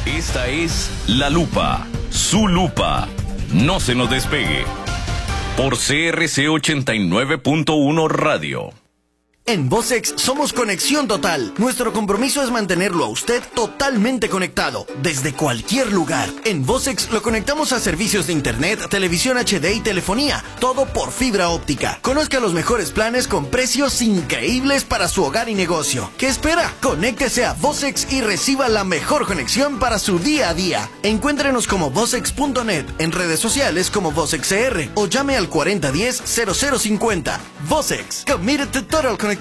Esta es La Lupa, su lupa. No se nos despegue. Por CRC 89.1 Radio. En Vocex somos conexión total. Nuestro compromiso es mantenerlo a usted totalmente conectado, desde cualquier lugar. En Vocex lo conectamos a servicios de internet, televisión HD y telefonía, todo por fibra óptica. Conozca los mejores planes con precios increíbles para su hogar y negocio. ¿Qué espera? Conéctese a Vocex y reciba la mejor conexión para su día a día. Encuéntrenos como vocex.net, en redes sociales como VocexCR o llame al 4010-0050. Vocex, committed to total connectivity.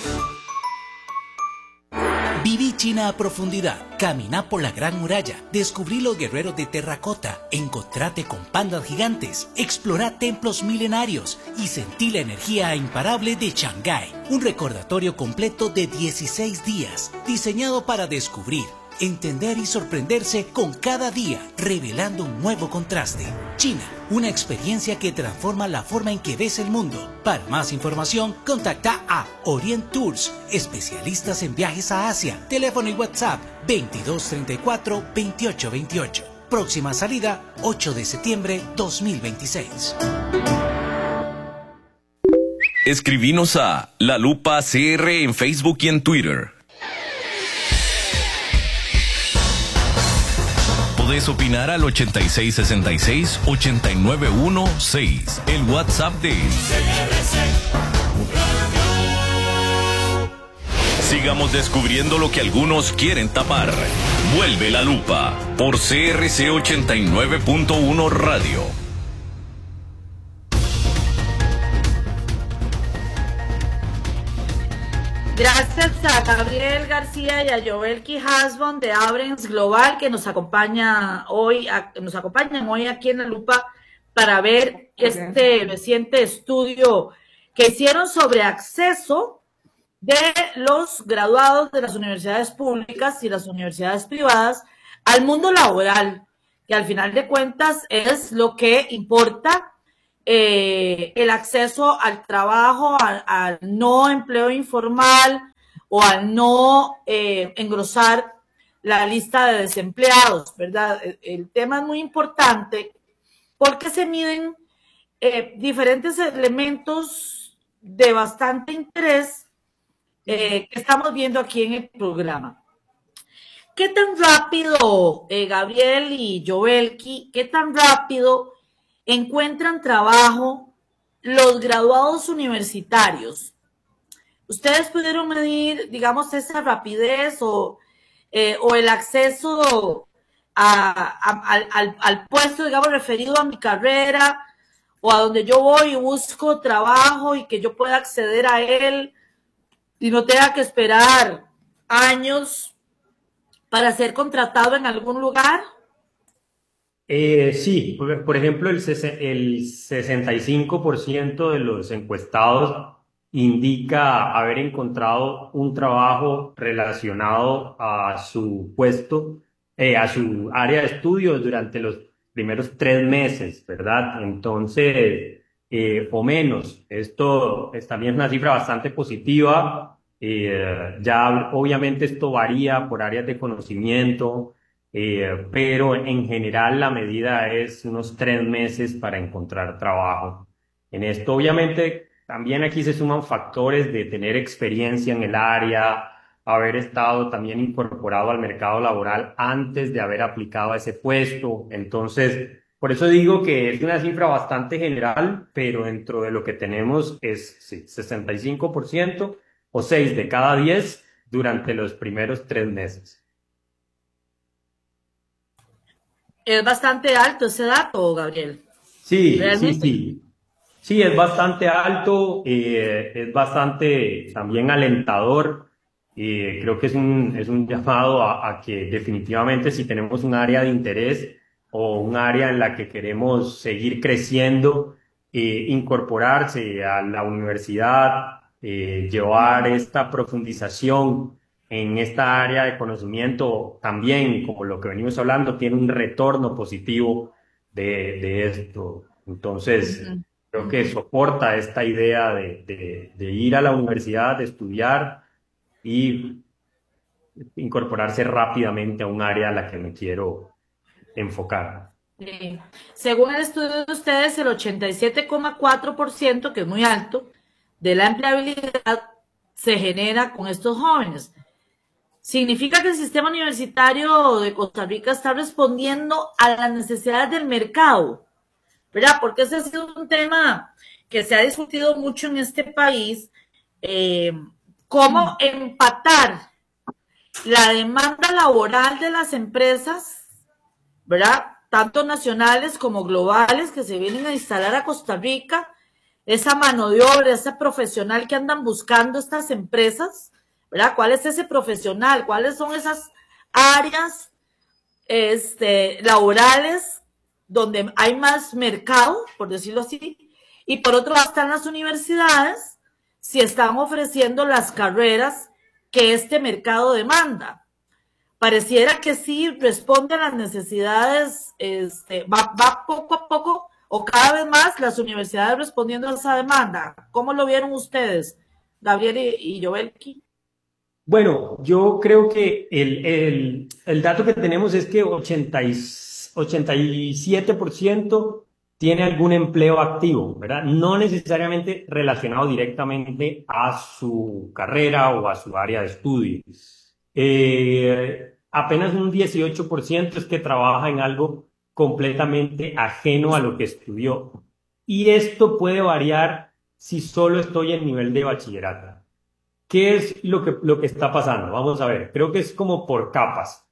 Viví China a profundidad, caminá por la Gran Muralla, descubrí los guerreros de terracota, encontrate con pandas gigantes, explorá templos milenarios y sentí la energía imparable de Shanghái. Un recordatorio completo de 16 días, diseñado para descubrir, entender y sorprenderse con cada día, revelando un nuevo contraste. China, una experiencia que transforma la forma en que ves el mundo. Para más información, contacta a Orient Tours, especialistas en viajes a Asia. Teléfono y WhatsApp 2234-2828. Próxima salida 8 de septiembre 2026. Escribinos a La Lupa CR en Facebook y en Twitter. Podés opinar al 8666-89116, el WhatsApp de Sigamos descubriendo lo que algunos quieren tapar. Vuelve La Lupa por CRC 89.1 Radio. Gracias a Gabriel García y a Joel Hasbon de Abrens Global que nos acompañan hoy aquí en La Lupa para ver este reciente estudio que hicieron sobre acceso de los graduados de las universidades públicas y las universidades privadas al mundo laboral, que al final de cuentas es lo que importa. El acceso al trabajo, al no empleo informal o al no engrosar la lista de desempleados, ¿verdad? El tema es muy importante porque se miden diferentes elementos de bastante interés que estamos viendo aquí en el programa. ¿Qué tan rápido, Gabriel y Joelki, qué tan rápido encuentran trabajo los graduados universitarios? ¿Ustedes pudieron medir, digamos, esa rapidez o el acceso al puesto, digamos, referido a mi carrera o a donde yo voy y busco trabajo y que yo pueda acceder a él y no tenga que esperar años para ser contratado en algún lugar? Sí, por ejemplo, el 65% de los encuestados indica haber encontrado un trabajo relacionado a su puesto, a su área de estudios durante los primeros 3 meses, ¿verdad? Entonces, o menos. Esto es también una cifra bastante positiva. Ya obviamente esto varía por áreas de conocimiento. Pero en general la medida es unos 3 meses para encontrar trabajo. En esto, obviamente, también aquí se suman factores de tener experiencia en el área, haber estado también incorporado al mercado laboral antes de haber aplicado a ese puesto. Entonces, por eso digo que es una cifra bastante general, pero dentro de lo que tenemos es sí, 65% o 6 de cada 10 durante los primeros 3 meses. Es bastante alto ese dato, Gabriel. Sí, ¿realmente? sí. Sí, es bastante alto, es bastante también alentador. Creo que es un llamado a que definitivamente si tenemos un área de interés o un área en la que queremos seguir creciendo, incorporarse a la universidad, llevar esta profundización en esta área de conocimiento también, como lo que venimos hablando, tiene un retorno positivo de esto. Entonces, creo que soporta esta idea de ir a la universidad, de estudiar y incorporarse rápidamente a un área a la que me quiero enfocar. Sí. Según el estudio de ustedes, el 87,4%, que es muy alto, de la empleabilidad se genera con estos jóvenes. Significa que el sistema universitario de Costa Rica está respondiendo a las necesidades del mercado, ¿verdad? Porque ese ha sido un tema que se ha discutido mucho en este país, cómo empatar la demanda laboral de las empresas, ¿verdad? Tanto nacionales como globales que se vienen a instalar a Costa Rica, esa mano de obra, ese profesional que andan buscando estas empresas, ¿verdad? ¿Cuál es ese profesional? ¿Cuáles son esas áreas laborales donde hay más mercado, por decirlo así? Y por otro lado están las universidades, si están ofreciendo las carreras que este mercado demanda. Pareciera que sí responde a las necesidades, va poco a poco o cada vez más las universidades respondiendo a esa demanda. ¿Cómo lo vieron ustedes, Gabriel y Jovelki? Bueno, yo creo que el dato que tenemos es que 87% tiene algún empleo activo, ¿verdad? No necesariamente relacionado directamente a su carrera o a su área de estudio. Apenas un 18% es que trabaja en algo completamente ajeno a lo que estudió. Y esto puede variar si solo estoy en nivel de bachillerato. ¿Qué es lo que está pasando? Vamos a ver, creo que es como por capas.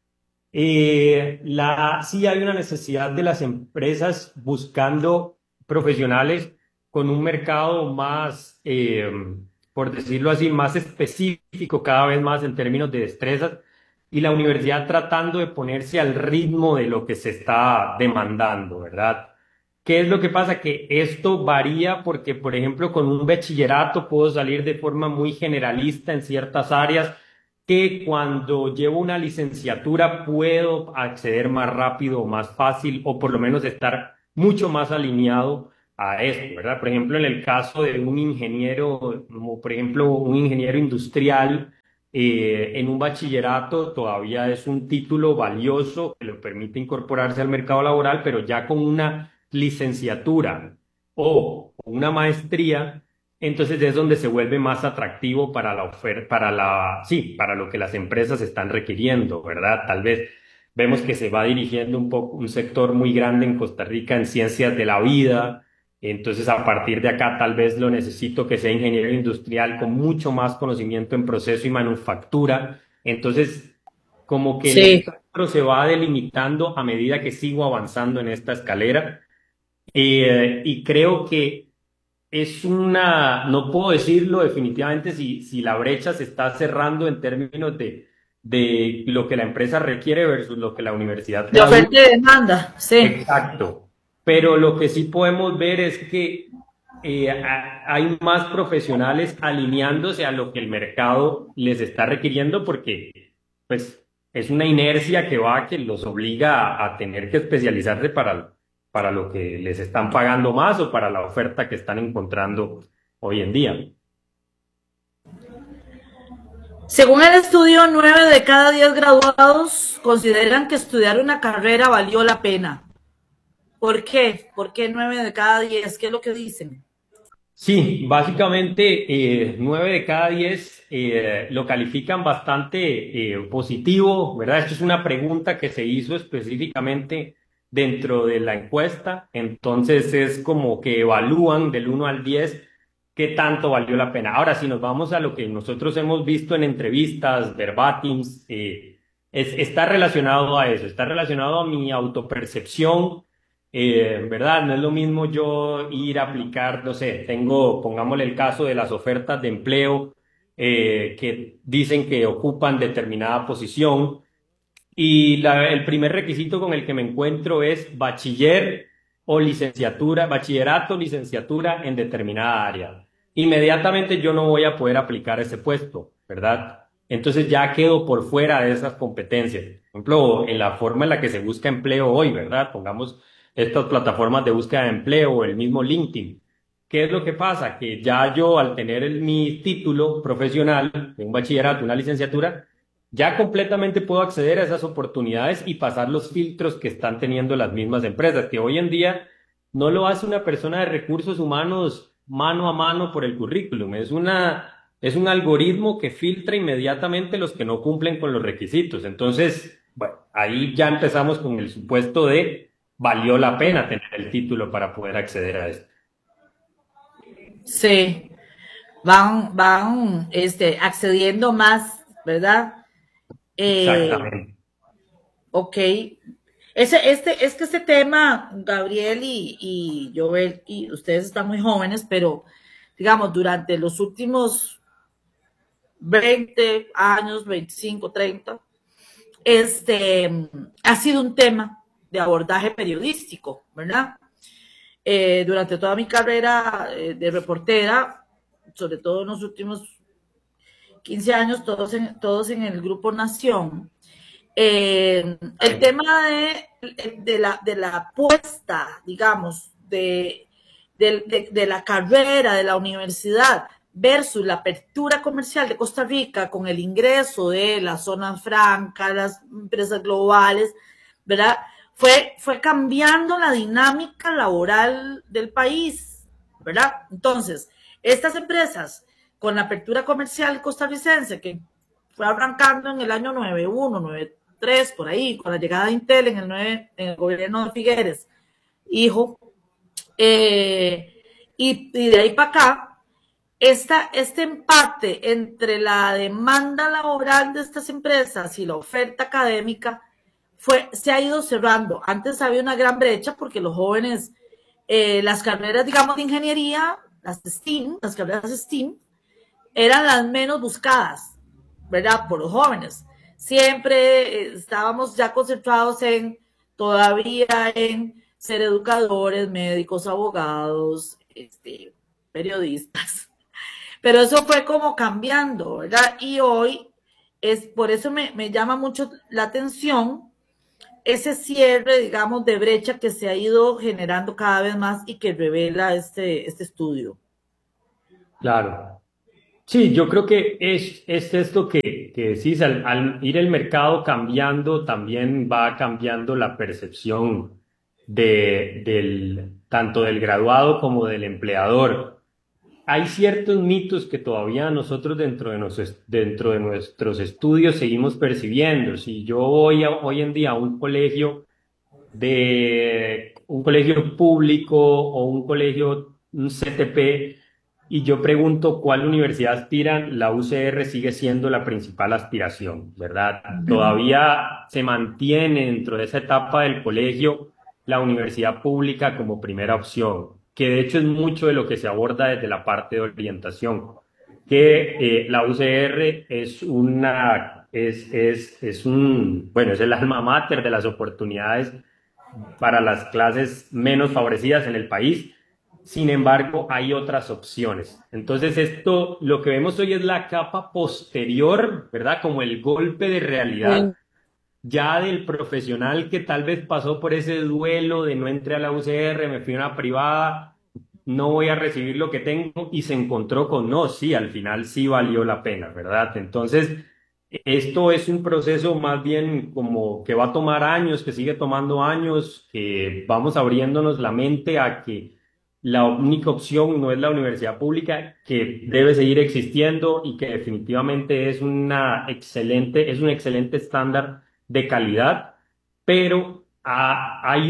Sí hay una necesidad de las empresas buscando profesionales con un mercado más, por decirlo así, más específico cada vez más en términos de destrezas, y la universidad tratando de ponerse al ritmo de lo que se está demandando, ¿verdad? ¿Qué es lo que pasa? Que esto varía porque, por ejemplo, con un bachillerato puedo salir de forma muy generalista en ciertas áreas, que cuando llevo una licenciatura puedo acceder más rápido o más fácil, o por lo menos estar mucho más alineado a esto, ¿verdad? Por ejemplo, en el caso de un ingeniero, como por ejemplo un ingeniero industrial, en un bachillerato todavía es un título valioso que le permite incorporarse al mercado laboral, pero ya con una licenciatura o una maestría, entonces es donde se vuelve más atractivo para la oferta, para lo que las empresas están requiriendo, ¿verdad? Tal vez vemos que se va dirigiendo un poco un sector muy grande en Costa Rica en ciencias de la vida. Entonces, a partir de acá, tal vez lo necesito que sea ingeniero industrial con mucho más conocimiento en proceso y manufactura. Entonces, como que el espectro se va delimitando a medida que sigo avanzando en esta escalera. Y creo que no puedo decirlo definitivamente si la brecha se está cerrando en términos de lo que la empresa requiere versus lo que la universidad de oferta y demanda, sí. Exacto. Pero lo que sí podemos ver es que hay más profesionales alineándose a lo que el mercado les está requiriendo, porque pues es una inercia que los obliga a tener que especializarse para lo que les están pagando más o para la oferta que están encontrando hoy en día. Según el estudio, 9 de cada 10 graduados consideran que estudiar una carrera valió la pena. ¿Por qué? ¿Por qué 9 de cada 10? ¿Qué es lo que dicen? Sí, básicamente 9 de cada 10 lo califican bastante positivo, ¿verdad? Esto es una pregunta que se hizo específicamente dentro de la encuesta, entonces es como que evalúan del 1 al 10 qué tanto valió la pena. Ahora, si nos vamos a lo que nosotros hemos visto en entrevistas, verbatims, está relacionado a eso, está relacionado a mi autopercepción. ¿Verdad? No es lo mismo yo ir a aplicar, no sé, pongámosle el caso de las ofertas de empleo que dicen que ocupan determinada posición, y el primer requisito con el que me encuentro es bachiller o licenciatura, bachillerato, licenciatura en determinada área. Inmediatamente yo no voy a poder aplicar ese puesto, ¿verdad? Entonces ya quedo por fuera de esas competencias. Por ejemplo, en la forma en la que se busca empleo hoy, ¿verdad? Pongamos estas plataformas de búsqueda de empleo o el mismo LinkedIn. ¿Qué es lo que pasa? Que ya yo, al tener mi título profesional de un bachillerato, una licenciatura, ya completamente puedo acceder a esas oportunidades y pasar los filtros que están teniendo las mismas empresas, que hoy en día no lo hace una persona de recursos humanos mano a mano por el currículum, es un algoritmo que filtra inmediatamente los que no cumplen con los requisitos. Entonces, bueno, ahí ya empezamos con el supuesto de valió la pena tener el título para poder acceder a esto. Sí, accediendo más, ¿verdad? Eh, Exactamente. ok. Es que este tema, Gabriel y Joel, y ustedes están muy jóvenes, pero digamos, durante los últimos 20 años, 25, 30, ha sido un tema de abordaje periodístico, ¿verdad? Durante toda mi carrera de reportera, sobre todo en los últimos 15 años, todos en el Grupo Nación, el tema de la apuesta, digamos, de la carrera de la universidad versus la apertura comercial de Costa Rica con el ingreso de las zonas francas, las empresas globales, ¿verdad? Fue cambiando la dinámica laboral del país, ¿verdad? Entonces, estas empresas con la apertura comercial costarricense que fue arrancando en el año 91, 93, por ahí, con la llegada de Intel en el gobierno de Figueres, hijo, y de ahí para acá, este empate entre la demanda laboral de estas empresas y la oferta académica se ha ido cerrando. Antes había una gran brecha porque los jóvenes, las carreras, digamos, de ingeniería, las carreras STEAM, eran las menos buscadas, ¿verdad? Por los jóvenes. Siempre estábamos ya concentrados todavía en ser educadores, médicos, abogados, periodistas. Pero eso fue como cambiando, ¿verdad? Y hoy por eso me llama mucho la atención ese cierre, digamos, de brecha que se ha ido generando cada vez más y que revela este estudio. Claro. Sí, yo creo que es esto que decís, al ir el mercado cambiando, también va cambiando la percepción tanto del graduado como del empleador. Hay ciertos mitos que todavía nosotros dentro de nuestros estudios seguimos percibiendo. Si yo voy hoy en día a un colegio público o un CTP, y yo pregunto cuál universidad aspiran, la UCR sigue siendo la principal aspiración, ¿verdad? Todavía se mantiene dentro de esa etapa del colegio la universidad pública como primera opción, que de hecho es mucho de lo que se aborda desde la parte de orientación, que la UCR bueno, es el alma mater de las oportunidades para las clases menos favorecidas en el país. Sin embargo, hay otras opciones. Entonces, esto, lo que vemos hoy es la capa posterior, ¿verdad? Como el golpe de realidad ya del profesional que tal vez pasó por ese duelo de no entré a la UCR, me fui a una privada, no voy a recibir lo que tengo y se encontró con, no, sí, al final sí valió la pena, ¿verdad? Entonces, esto es un proceso más bien como que va a tomar años, que sigue tomando años, que vamos abriéndonos la mente a que la única opción no es la universidad pública, que debe seguir existiendo y que definitivamente es es un excelente estándar de calidad, pero hay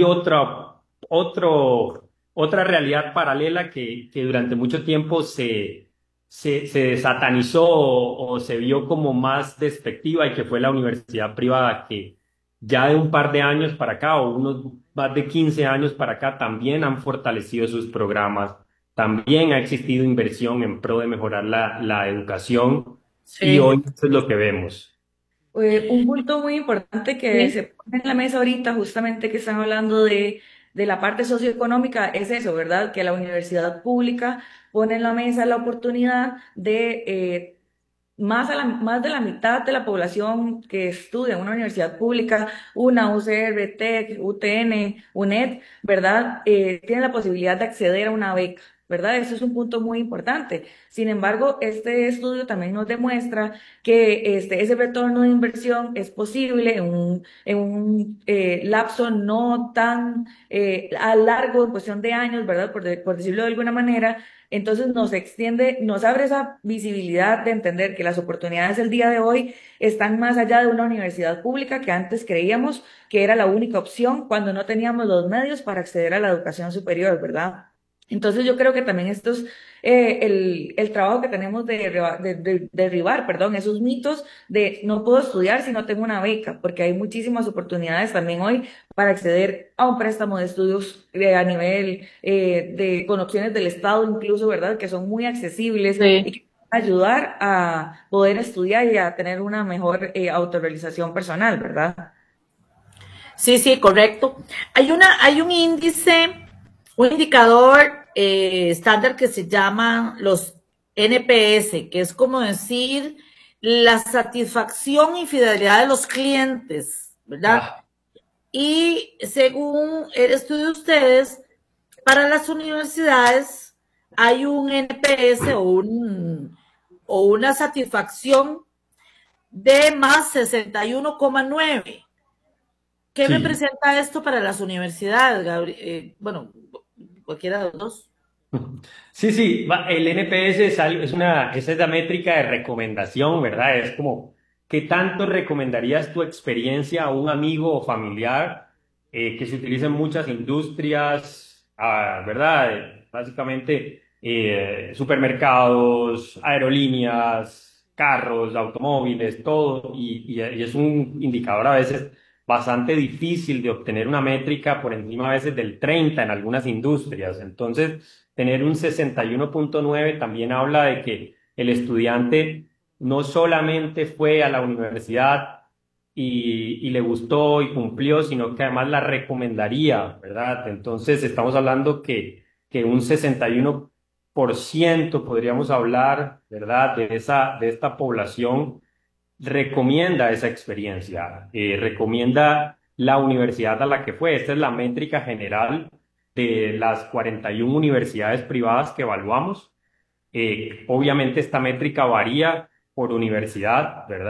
otra realidad paralela que durante mucho tiempo se satanizó o se vio como más despectiva y que fue la universidad privada, que ya de un par de años para acá o unos más de 15 años para acá también han fortalecido sus programas, también ha existido inversión en pro de mejorar la educación y Sí. hoy eso es lo que vemos. Un punto muy importante que se pone en la mesa ahorita, justamente que están hablando de la parte socioeconómica, es eso, ¿verdad? Que la universidad pública pone en la mesa la oportunidad de más de la mitad de la población que estudia en una universidad pública, una UCR, TEC, UTN, UNED, ¿verdad? Tiene la posibilidad de acceder a una beca. ¿verdad? Eso es un punto muy importante. Sin embargo, este estudio también nos demuestra que ese retorno de inversión es posible en un lapso no tan a largo, en cuestión de años, ¿verdad? Por decirlo de alguna manera. Entonces nos extiende, nos abre esa visibilidad de entender que las oportunidades del día de hoy están más allá de una universidad pública que antes creíamos que era la única opción cuando no teníamos los medios para acceder a la educación superior, ¿verdad? Entonces yo creo que también esto es el trabajo que tenemos de derribar, perdón, esos mitos de no puedo estudiar si no tengo una beca, porque hay muchísimas oportunidades también hoy para acceder a un préstamo de estudios a nivel con opciones del Estado incluso, ¿verdad? Que son muy accesibles y Sí. que pueden ayudar a poder estudiar y a tener una mejor autorrealización personal, ¿verdad? Sí, sí, correcto. Hay un índice, un indicador estándar que se llama los NPS, que es como decir la satisfacción y fidelidad de los clientes, ¿verdad? Ah, Y según el estudio de ustedes, para las universidades hay un NPS o una satisfacción de más 61,9. ¿Qué me sí. presenta esto para las universidades, Gabriel? Bueno, cualquiera de los dos. Sí, sí, el NPS esa es la métrica de recomendación, ¿verdad? Es como, ¿qué tanto recomendarías tu experiencia a un amigo o familiar que se utiliza en muchas industrias, ¿verdad? Básicamente, supermercados, aerolíneas, carros, automóviles, todo, y es un indicador a veces bastante difícil de obtener una métrica por encima a veces del 30 en algunas industrias. Entonces, tener un 61,9 también habla de que el estudiante no solamente fue a la universidad y le gustó y cumplió, sino que además la recomendaría, ¿verdad? Entonces estamos hablando que un 61% podríamos hablar, ¿verdad? De esta población recomienda esa experiencia, recomienda la universidad a la que fue. Esta es la métrica general de las 41 universidades privadas que evaluamos. Obviamente esta métrica varía por universidad, ¿verdad?